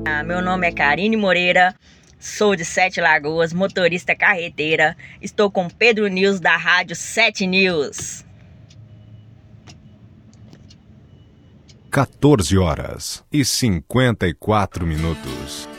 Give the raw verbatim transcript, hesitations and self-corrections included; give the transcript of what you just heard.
Ah, meu nome é Karine Moreira, sou de Sete Lagoas, motorista carreteira. Estou com Pedro News da Rádio Sete News. quatorze horas e cinquenta e quatro minutos.